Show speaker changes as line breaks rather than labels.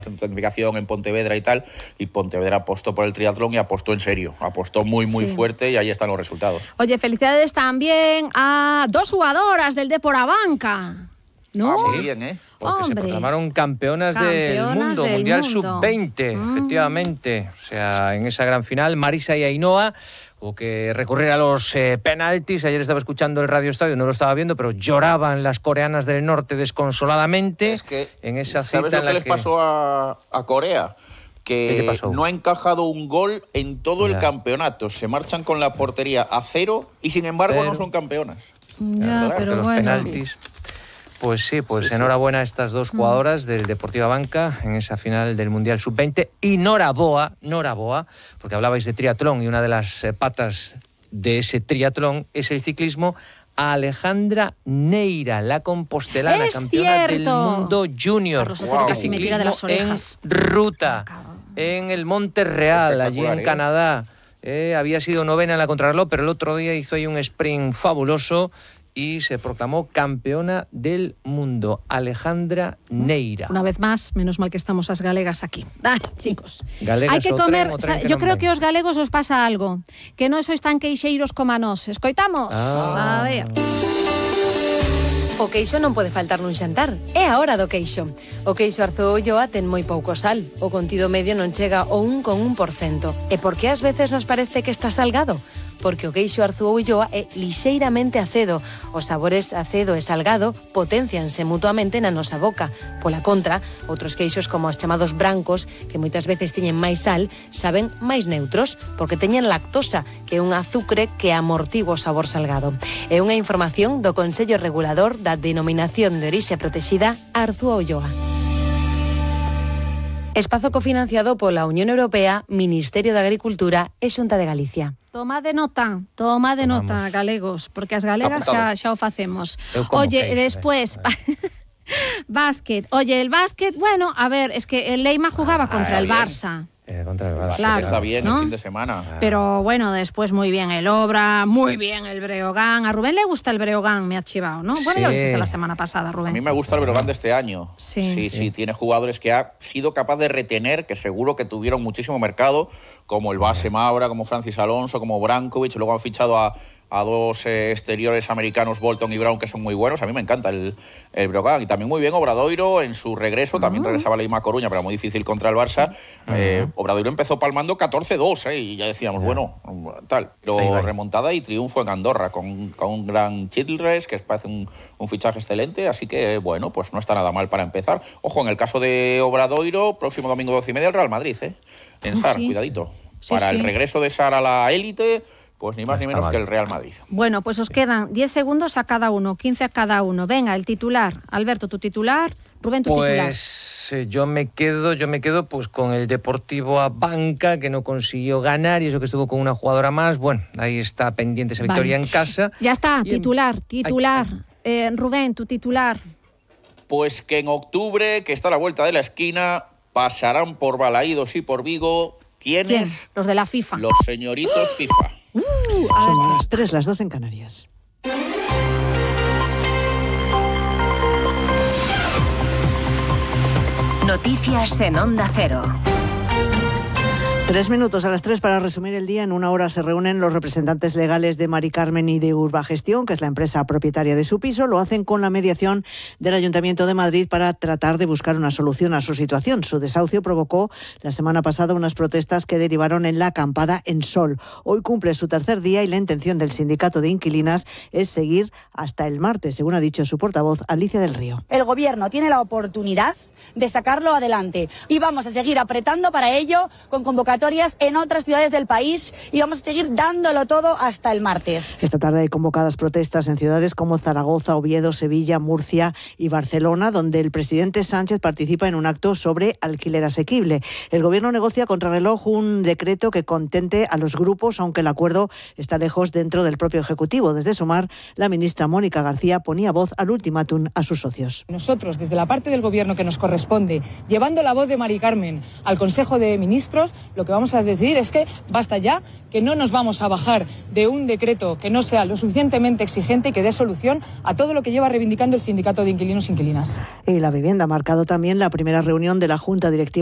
certificación en Pontevedra y tal, y Pontevedra apostó por el triatlón y apostó en serio, apostó muy fuerte y ahí están los resultados.
Oye, felicidades también a 2 jugadoras del Depor Abanca, ¿no?
Muy bien,
Porque se proclamaron campeonas del mundo, Mundial Sub-20, efectivamente. O sea, en esa gran final, Marisa y Ainhoa hubo que recurrir a los penaltis. Ayer estaba escuchando el Radio Estadio, no lo estaba viendo, pero lloraban las coreanas del norte desconsoladamente.
Es que,
en esa cita.
¿sabes lo que les pasó a Corea? Que no ha encajado un gol en todo el campeonato. Se marchan con la portería a 0 y sin embargo no son campeonas.
Ya, pero
los penaltis. Pues sí, enhorabuena a estas 2 jugadoras del Deportivo Abanca en esa final del Mundial Sub-20. Y Nora Boa, porque hablabais de triatlón y una de las patas de ese triatlón es el ciclismo, a Alejandra Neira, la compostelana, campeona del mundo junior.
Casi me tira de las orejas.
En ruta, en el Monte Real, allí en Canadá. Había sido 9ª en la contrarreloj, pero el otro día hizo ahí un sprint fabuloso y se proclamó campeona del mundo, Alejandra Neira.
Una vez más, menos mal que estamos as galegas aquí. Chicos,
galegas,
hai que comer, yo creo que aos galegos os pasa algo, que non sois tan queixeiros como a nós. Escoitamos? A ver.
O queixo non pode faltar nun xantar. É a hora do queixo. O queixo Arzúa Ulloa ten moi pouco sal. O contido medio non chega ao 1,1%. E por que ás veces nos parece que está salgado? Porque o queixo Arzúa Ulloa é lixeiramente acedo. Os sabores acedo e salgado potencianse mutuamente na nosa boca. Pola contra, outros queixos como os chamados brancos, que moitas veces teñen máis sal, saben máis neutros, porque teñen lactosa, que é un azucre que amortigua o sabor salgado. É unha información do Consello Regulador da Denominación de Orixe Protexida Arzúa Ulloa. Espazo cofinanciado pola Unión Europea, Ministerio de Agricultura e Xunta de Galicia.
Toma de nota, galegos, porque as galegas xa o facemos. Oye, despois... básquet. Oye, el básquet, bueno, a ver, es que el Leima jugaba contra el Barça.
Contra el Barça.
Claro, está bien, ¿no? El fin de semana.
Pero bueno, después muy bien el Obra, muy bien el Breogán. A Rubén le gusta el Breogán, me ha chivado, ¿no? Bueno, ya lo dijiste la semana pasada, Rubén.
A mí me gusta el Breogán de este año.
Sí,
tiene jugadores que ha sido capaz de retener, que seguro que tuvieron muchísimo mercado, como el base Maura, como Francis Alonso, como Brankovic. Luego han fichado a 2 exteriores americanos, Bolton y Brown, que son muy buenos. A mí me encanta el Breogán. Y también muy bien Obradoiro en su regreso. También regresaba Leima Coruña, pero muy difícil contra el Barça. Obradoiro empezó palmando 14-2, y ya decíamos, bueno, tal. Pero remontada y triunfo en Andorra con un gran Childress, que parece un fichaje excelente. Así que, bueno, pues no está nada mal para empezar. Ojo, en el caso de Obradoiro, próximo domingo 12:30 el Real Madrid, en Sar, cuidadito. Para el regreso de Sar a la élite, pues ni más ni menos que el Real Madrid.
Bueno, pues os quedan 10 segundos a cada uno, 15 a cada uno. Venga, el titular. Alberto, tu titular. Rubén, tu titular.
Pues yo me quedo pues con el Deportivo Abanca, que no consiguió ganar y eso que estuvo con una jugadora más. Bueno, ahí está pendiente esa victoria en casa.
Ya está, titular. Rubén, tu titular.
Pues que en octubre, que está a la vuelta de la esquina, pasarán por Balaídos y por Vigo. ¿Quiénes?
Los de la FIFA.
Los señoritos FIFA.
Son las 3, las 2 en Canarias.
Noticias en Onda Cero.
3 minutos a las 3 para resumir el día. En una hora se reúnen los representantes legales de Mari Carmen y de Urbagestión, que es la empresa propietaria de su piso. Lo hacen con la mediación del Ayuntamiento de Madrid para tratar de buscar una solución a su situación. Su desahucio provocó la semana pasada unas protestas que derivaron en la acampada en Sol. Hoy cumple su 3er día y la intención del sindicato de inquilinas es seguir hasta el martes, según ha dicho su portavoz Alicia del Río.
El Gobierno tiene la oportunidad de sacarlo adelante y vamos a seguir apretando para ello con convocatorias en otras ciudades del país y vamos a seguir dándolo todo hasta el martes.
Esta tarde hay convocadas protestas en ciudades como Zaragoza, Oviedo, Sevilla, Murcia y Barcelona, donde el presidente Sánchez participa en un acto sobre alquiler asequible. El Gobierno negocia contrarreloj un decreto que contente a los grupos, aunque el acuerdo está lejos dentro del propio Ejecutivo. Desde Sumar, la ministra Mónica García ponía voz al ultimátum a sus socios.
Nosotros, desde la parte del Gobierno que nos corresponde, corresponde. Llevando la voz de Mari Carmen al Consejo de Ministros, lo que vamos a decir es que basta ya, que no nos vamos a bajar de un decreto que no sea lo suficientemente exigente y que dé solución a todo lo que lleva reivindicando el Sindicato de Inquilinos e Inquilinas.
Y la vivienda ha marcado también la primera reunión de la Junta Directiva